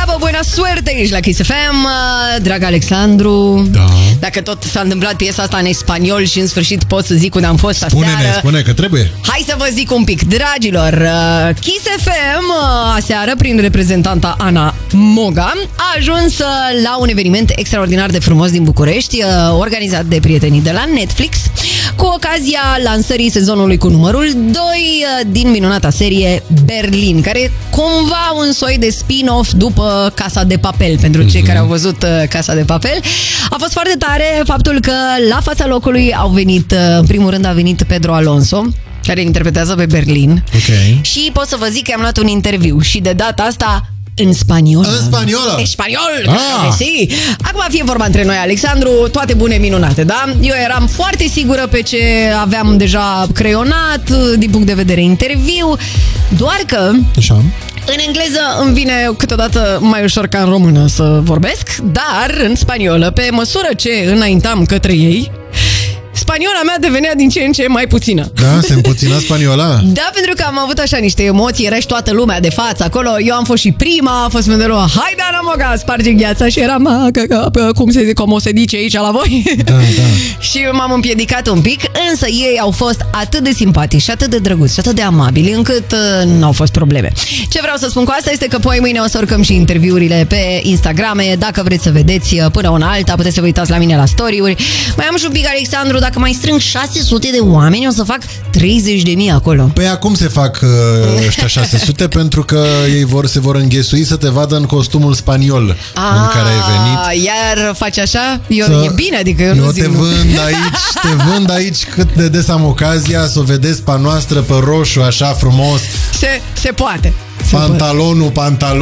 treabă, bună suerte, ești la Kiss FM, drag Alexandru. Da. Dacă tot s-a întâmplat piesa asta în spaniol și în sfârșit pot să zic unde am fost aseară. Spune că trebuie. Hai să vă zic un pic, dragilor. Kiss FM aseară, prin reprezentanta Ana Moga, a ajuns la un eveniment extraordinar de frumos din București, organizat de prietenii de la Netflix, cu ocazia lansării sezonului cu numărul 2 din minunata serie Berlin, care e cumva un soi de spin-off după Casa de Papel, pentru cei care au văzut Casa de Papel. A fost foarte tare faptul că la fața locului au venit, în primul rând a venit Pedro Alonso, care interpretează pe Berlin. Okay. Și pot să vă zic că am luat un interviu și de data asta în spaniolă. În spaniolă? În spaniol! Sí. Acum fie vorba între noi, Alexandru, toate bune minunate, da? Eu eram foarte sigură pe ce aveam deja creionat din punct de vedere interviu, doar că așa, în engleză îmi vine câteodată mai ușor ca în română să vorbesc, dar în spaniolă, pe măsură ce înaintam către ei, spaniola mea devenea din ce în ce mai puțină. Da? Se împuțina spaniola? Da, pentru că am avut așa niște emoții, era și toată lumea de față acolo. Eu am fost și prima, a fost modelul hai Ana Moga, sparge gheața și eram cum se dice aici la voi? Da, da. Și m-am împiedicat un pic, însă ei au fost atât de simpatici și atât de drăguți și atât de amabili încât nu au fost probleme. Ce vreau să spun cu asta este că poi mâine o să urcăm și interviurile pe Instagrame. Dacă vreți să vedeți până una alta, puteți să vă uitați la mine la story-uri. Mai am și un pic, Alexandru, dacă mai strâng 600 de oameni, o să fac 30.000 acolo. Păi acum se fac ăștia 600 pentru că ei se vor înghesui să te vadă în costumul spaniol în care ai venit. Iar faci așa? E bine, adică eu nu zic. Te vând aici cât de des am ocazia să o vedeți pe noastră pe roșu, așa frumos. Se poate. Pantalon,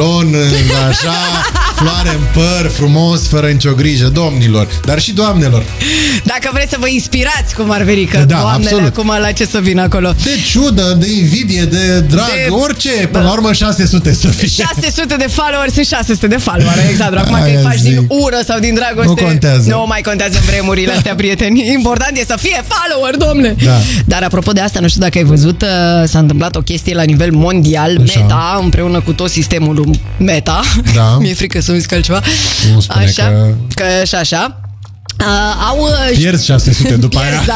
așa, floare în păr, frumos, fără nicio grijă, domnilor, dar și doamnelor. Dacă vreți să vă inspirați, cum ar veni, că da, doamnele absolut. acum la ce să vină acolo. De ciudă, de invidie, de drag, orice, până la urmă 600 să fie. 600 de followeri sunt 600 de followeri, exact. Acum că îi faci din ură sau din dragoste, nu contează. Nu mai contează în vremurile astea, prieteni. Important e să fie follower, domnule. Da. Dar apropo de asta, nu știu dacă ai văzut, s-a întâmplat o chestie la nivel mondial, așa. Meta, împreună cu tot sistemul Meta. Da. Mi-e frică să-mi zic altceva. Nu spune așa, că și așa. Pierzi 600 după aia.